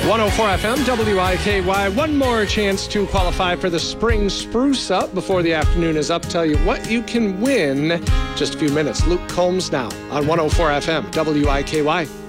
104 FM, WIKY. One more chance to qualify for the Spring Spruce Up before the afternoon is up. Tell you what you can win. Just a few minutes. Luke Combs now on 104 FM, WIKY.